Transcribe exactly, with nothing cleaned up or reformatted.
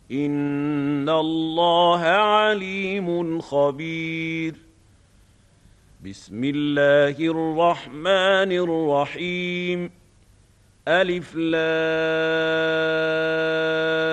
إن الله عليم خبير. بسم الله الرحمن الرحيم. ألف لام